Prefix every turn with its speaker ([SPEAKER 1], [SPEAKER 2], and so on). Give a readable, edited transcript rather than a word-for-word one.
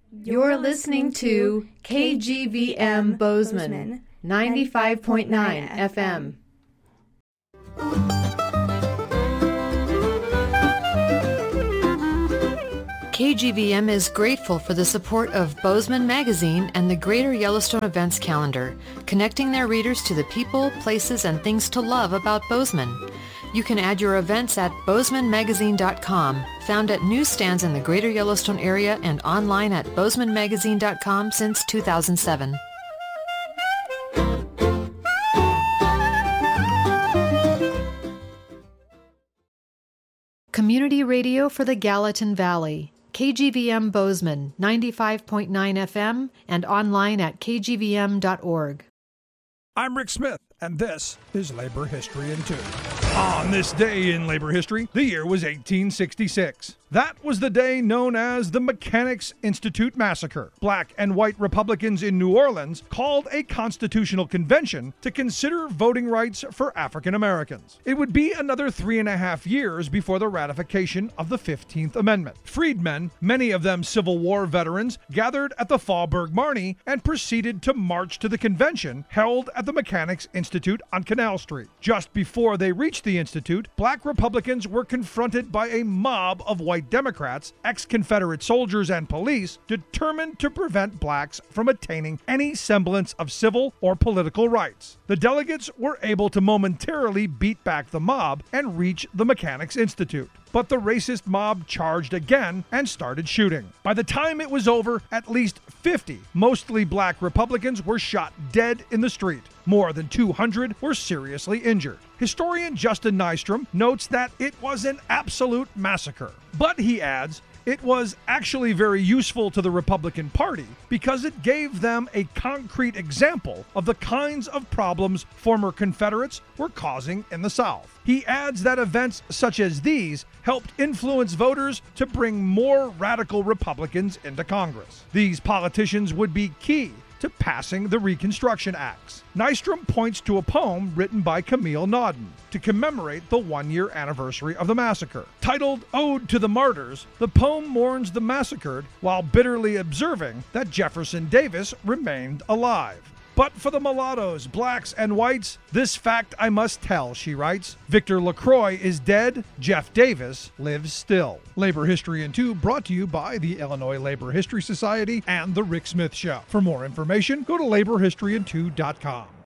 [SPEAKER 1] You're listening to KGVM Bozeman, 95.9 FM. KGVM is grateful for the support of Bozeman Magazine and the Greater Yellowstone Events Calendar, connecting their readers to the people, places, and things to love about Bozeman. You can add your events at bozemanmagazine.com, found at newsstands in the Greater Yellowstone area and online at bozemanmagazine.com since 2007. Community radio for the Gallatin Valley. KGVM Bozeman, 95.9 FM, and online at kgvm.org.
[SPEAKER 2] I'm Rick Smith, and this is Labor History in 2. On this day in labor history, the year was 1866. That was the day known as the Mechanics' Institute Massacre. Black and white Republicans in New Orleans called a constitutional convention to consider voting rights for African Americans. It would be another 3.5 years before the ratification of the 15th Amendment. Freedmen, many of them Civil War veterans, gathered at the Faubourg Marny and proceeded to march to the convention held at the Mechanics' Institute on Canal Street. Just before they reached the Institute, black Republicans were confronted by a mob of white Democrats, ex-Confederate soldiers, and police determined to prevent blacks from attaining any semblance of civil or political rights. The delegates were able to momentarily beat back the mob and reach the Mechanics' Institute. But the racist mob charged again and started shooting. By the time it was over, at least 50 mostly black Republicans were shot dead in the street. More than 200 were seriously injured. Historian Justin Nystrom notes that it was an absolute massacre. But he adds, it was actually very useful to the Republican Party because it gave them a concrete example of the kinds of problems former Confederates were causing in the South. He adds that events such as these helped influence voters to bring more radical Republicans into Congress. These politicians would be key to passing the Reconstruction Acts. Nystrom points to a poem written by Camille Naudin to commemorate the 1-year anniversary of the massacre. Titled Ode to the Martyrs, the poem mourns the massacred while bitterly observing that Jefferson Davis remained alive. But for the mulattoes, blacks, and whites, this fact I must tell, she writes. Victor LaCroix is dead. Jeff Davis lives still. Labor History in 2 brought to you by the Illinois Labor History Society and The Rick Smith Show. For more information, go to laborhistoryin2.com.